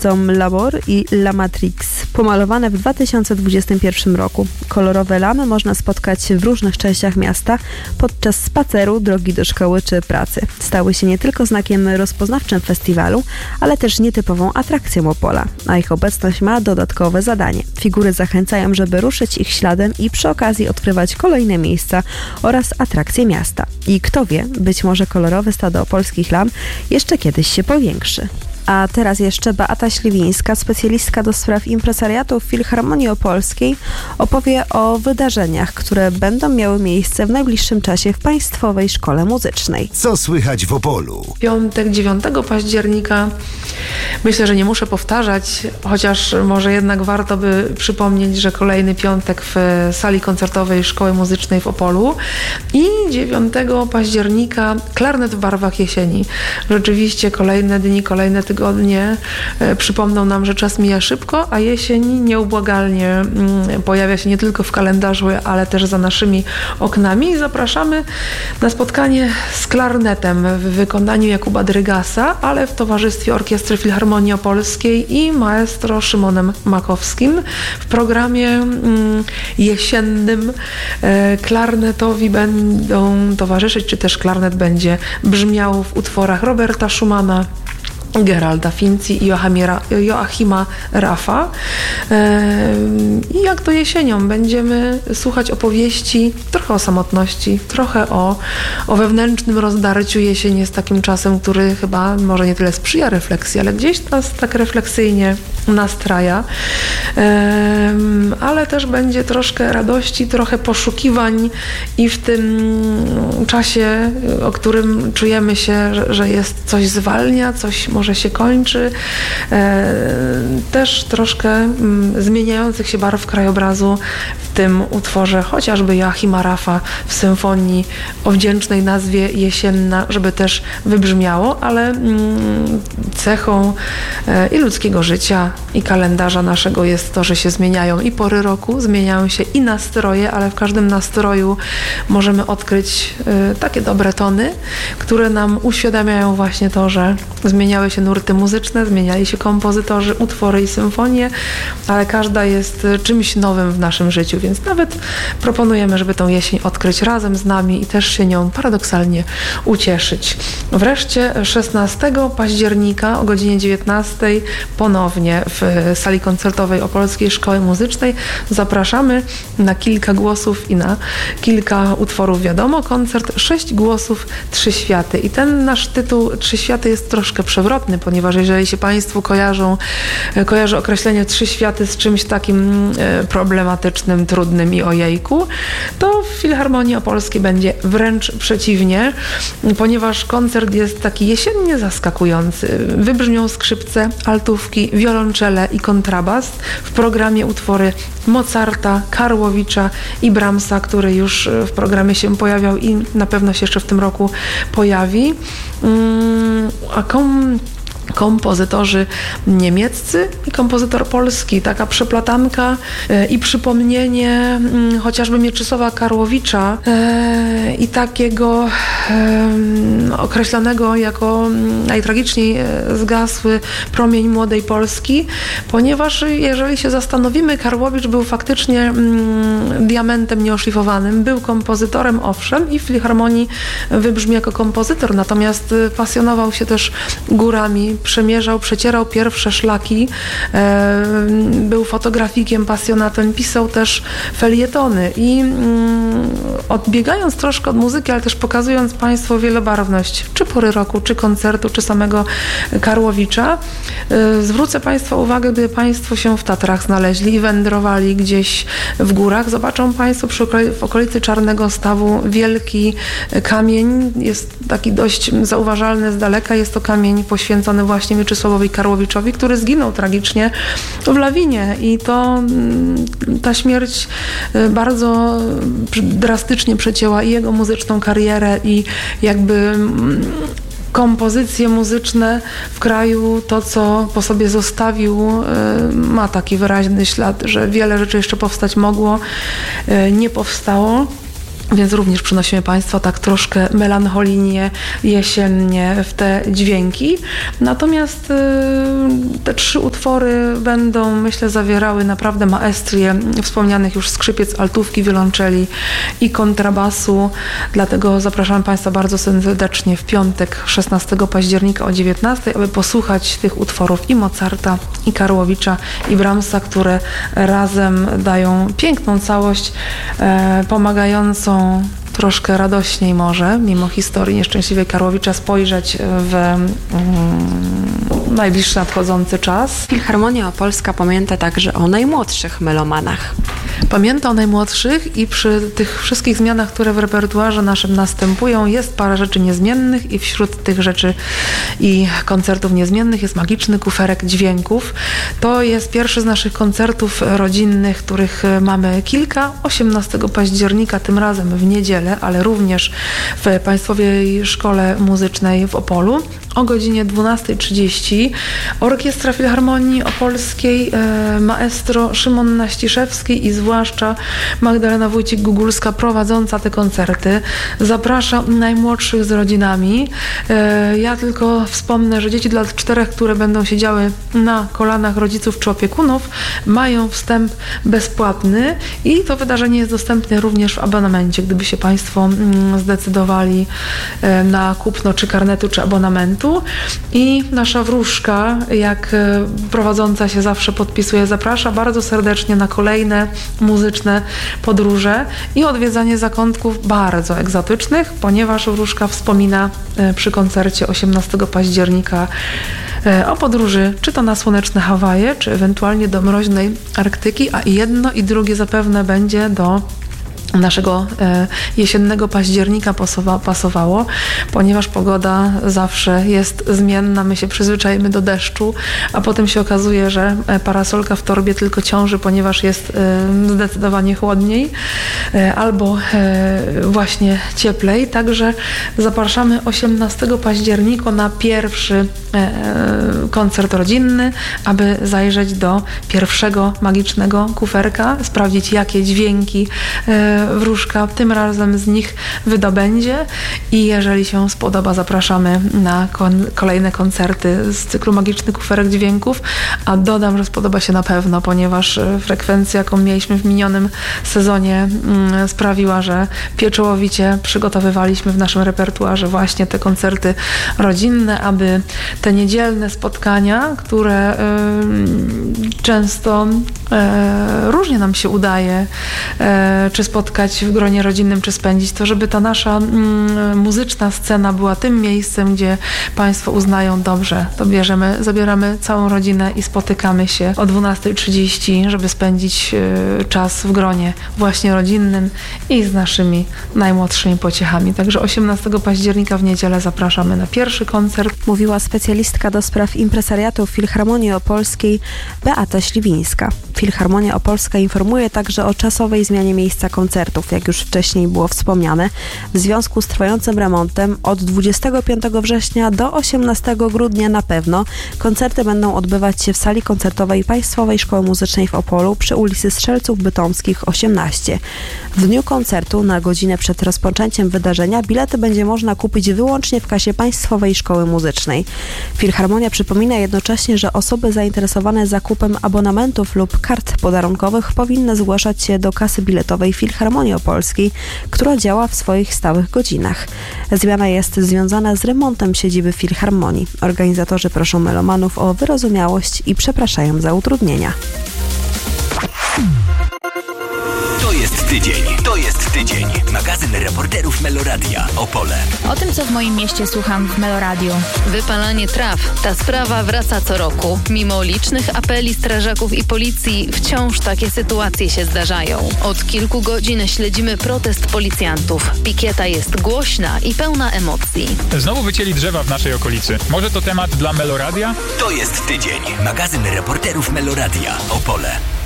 wykonawcą Labor i La Matrix, pomalowane w 2021 roku. Kolorowe lamy można spotkać w różnych częściach miasta podczas spaceru, drogi do szkoły czy pracy. Stały się nie tylko znakiem rozpoznawczym festiwalu, ale też nietypową atrakcją Opola, a ich obecność ma dodatkowe zadanie. Figury zachęcają, żeby ruszyć ich śladem i przy okazji odkrywać kolejne miejsca oraz atrakcje miasta. I kto wie, być może kolorowe stado opolskich lam jeszcze kiedyś się powiększy. A teraz jeszcze Beata Śliwińska, specjalistka do spraw impresariatu w Filharmonii Opolskiej, opowie o wydarzeniach, które będą miały miejsce w najbliższym czasie w Państwowej Szkole Muzycznej. Co słychać w Opolu? Piątek 9 października. Myślę, że nie muszę powtarzać, chociaż może jednak warto by przypomnieć, że kolejny piątek w sali koncertowej Szkoły Muzycznej w Opolu i 9 października klarnet w barwach jesieni. Rzeczywiście kolejne dni, kolejne tygodnie przypomną nam, że czas mija szybko, a jesień nieubłagalnie pojawia się nie tylko w kalendarzu, ale też za naszymi oknami. Zapraszamy na spotkanie z klarnetem w wykonaniu Jakuba Drygasa, ale w towarzystwie Orkiestry Filharmonii Opolskiej i maestro Szymonem Makowskim. W programie jesiennym klarnetowi będą towarzyszyć, czy też klarnet będzie brzmiał w utworach Roberta Schumana, Geralda Finzi i Joachima Raffa. I jak to jesienią będziemy słuchać opowieści trochę o samotności, trochę o wewnętrznym rozdarciu. Jesień jest takim czasem, który chyba może nie tyle sprzyja refleksji, ale gdzieś nas tak refleksyjnie nastraja. Ale też będzie troszkę radości, trochę poszukiwań i w tym czasie, o którym czujemy się, że jest coś zwalnia, coś może się kończy, też troszkę zmieniających się barw krajobrazu w tym utworze chociażby Joachima Raffa w symfonii o wdzięcznej nazwie Jesienna, żeby też wybrzmiało, ale cechą i ludzkiego życia, i kalendarza naszego jest to, że się zmieniają i pory roku, zmieniają się i nastroje, ale w każdym nastroju możemy odkryć takie dobre tony, które nam uświadamiają właśnie to, że zmieniały się nurty muzyczne, zmieniali się kompozytorzy, utwory i symfonie, ale każda jest czymś nowym w naszym życiu, więc nawet proponujemy, żeby tą jesień odkryć razem z nami i też się nią paradoksalnie ucieszyć. Wreszcie 16 października o godzinie 19 ponownie w sali koncertowej Opolskiej Szkoły Muzycznej zapraszamy na kilka głosów i na kilka utworów. Wiadomo, koncert 6 głosów, 3 światy. I ten nasz tytuł 3 światy jest troszkę przewrotny, ponieważ jeżeli się Państwu kojarzy określenie 3 światy z czymś takim problematycznym, trudnym i ojejku, to w Filharmonii Opolskiej będzie wręcz przeciwnie, ponieważ koncert jest taki jesiennie zaskakujący. Wybrzmią skrzypce, altówki, wiolonczele i kontrabas. W programie utwory Mozarta, Karłowicza i Brahmsa, który już w programie się pojawiał i na pewno się jeszcze w tym roku pojawi. Kompozytorzy niemieccy i kompozytor polski. Taka przeplatanka i przypomnienie chociażby Mieczysława Karłowicza i takiego określanego jako najtragiczniej zgasły promień młodej Polski, ponieważ jeżeli się zastanowimy, Karłowicz był faktycznie diamentem nieoszlifowanym. Był kompozytorem, owszem, i w Filharmonii wybrzmi jako kompozytor, natomiast pasjonował się też górami, przecierał pierwsze szlaki, był fotografikiem, pasjonatem, pisał też felietony i odbiegając troszkę od muzyki, ale też pokazując Państwu wielobarwność, czy pory roku, czy koncertu, czy samego Karłowicza, zwrócę Państwa uwagę, gdy Państwo się w Tatrach znaleźli i wędrowali gdzieś w górach, zobaczą Państwo w okolicy Czarnego Stawu wielki kamień, jest taki dość zauważalny z daleka, jest to kamień poświęcony właśnie Mieczysławowi Karłowiczowi, który zginął tragicznie w lawinie i ta śmierć bardzo drastycznie przecięła i jego muzyczną karierę i jakby kompozycje muzyczne w kraju, to co po sobie zostawił, ma taki wyraźny ślad, że wiele rzeczy jeszcze powstać mogło, nie powstało. więc również przynosimy Państwu tak troszkę melancholijnie, jesiennie w te dźwięki. Natomiast te 3 utwory będą, myślę, zawierały naprawdę maestrię wspomnianych już skrzypiec, altówki, wiolonczeli i kontrabasu. Dlatego zapraszam Państwa bardzo serdecznie w piątek 16 października o 19, aby posłuchać tych utworów i Mozarta, i Karłowicza, i Brahmsa, które razem dają piękną całość, pomagającą troszkę radośniej może, mimo historii nieszczęśliwej Karłowicza, spojrzeć w najbliższy nadchodzący czas. Filharmonia Opolska pamięta także o najmłodszych melomanach. Pamięta o najmłodszych i przy tych wszystkich zmianach, które w repertuarze naszym następują, jest parę rzeczy niezmiennych i wśród tych rzeczy i koncertów niezmiennych jest magiczny kuferek dźwięków. To jest pierwszy z naszych koncertów rodzinnych, których mamy kilka. 18 października, tym razem w niedzielę, ale również w Państwowej Szkole Muzycznej w Opolu. O godzinie 12:30 Orkiestra Filharmonii Opolskiej, maestro Szymon Naściszewski i zwłaszcza Magdalena Wójcik-Gugulska prowadząca te koncerty. Zaprasza najmłodszych z rodzinami. Ja tylko wspomnę, że dzieci do lat 4, które będą siedziały na kolanach rodziców czy opiekunów, mają wstęp bezpłatny i to wydarzenie jest dostępne również w abonamencie, gdyby się Państwo zdecydowali na kupno czy karnetu, czy abonamentu. I nasza wróżka, jak prowadząca się zawsze podpisuje, zaprasza bardzo serdecznie na kolejne muzyczne podróże i odwiedzanie zakątków bardzo egzotycznych, ponieważ wróżka wspomina przy koncercie 18 października o podróży czy to na słoneczne Hawaje, czy ewentualnie do mroźnej Arktyki, a i jedno i drugie zapewne będzie do naszego jesiennego października pasowało, ponieważ pogoda zawsze jest zmienna, my się przyzwyczajemy do deszczu, a potem się okazuje, że parasolka w torbie tylko ciąży, ponieważ jest zdecydowanie chłodniej albo właśnie cieplej. Także zapraszamy 18 października na pierwszy koncert rodzinny, aby zajrzeć do pierwszego magicznego kuferka, sprawdzić, jakie dźwięki wróżka tym razem z nich wydobędzie i jeżeli się spodoba, zapraszamy na kolejne koncerty z cyklu Magiczny Kuferek Dźwięków, a dodam, że spodoba się na pewno, ponieważ frekwencja, jaką mieliśmy w minionym sezonie, sprawiła, że pieczołowicie przygotowywaliśmy w naszym repertuarze właśnie te koncerty rodzinne, aby te niedzielne spotkania, które często różnie nam się udaje, czy spotkać w gronie rodzinnym, czy spędzić, to żeby ta nasza muzyczna scena była tym miejscem, gdzie Państwo uznają, dobrze, to zabieramy całą rodzinę i spotykamy się o 12:30, żeby spędzić czas w gronie właśnie rodzinnym i z naszymi najmłodszymi pociechami. Także 18 października w niedzielę zapraszamy na pierwszy koncert. Mówiła specjalistka do spraw impresariatu Filharmonii Opolskiej Beata Śliwińska. Filharmonia Opolska informuje także o czasowej zmianie miejsca koncertów, jak już wcześniej było wspomniane. W związku z trwającym remontem od 25 września do 18 grudnia na pewno koncerty będą odbywać się w sali koncertowej Państwowej Szkoły Muzycznej w Opolu przy ulicy Strzelców Bytomskich 18. W dniu koncertu na godzinę przed rozpoczęciem wydarzenia bilety będzie można kupić wyłącznie w kasie Państwowej Szkoły Muzycznej. Filharmonia przypomina jednocześnie, że osoby zainteresowane zakupem abonamentów lub kart podarunkowych powinny zgłaszać się do kasy biletowej Filharmonii Opolskiej, która działa w swoich stałych godzinach. Zmiana jest związana z remontem siedziby Filharmonii. Organizatorzy proszą melomanów o wyrozumiałość i przepraszają za utrudnienia. To jest tydzień. Magazyn reporterów Meloradia Opole. O tym, co w moim mieście słucham w Meloradiu. Wypalanie traw. Ta sprawa wraca co roku. Mimo licznych apeli strażaków i policji, wciąż takie sytuacje się zdarzają. Od kilku godzin śledzimy protest policjantów. Pikieta jest głośna i pełna emocji. Znowu wycięli drzewa w naszej okolicy. Może to temat dla Meloradia? To jest tydzień. Magazyn reporterów Meloradia Opole.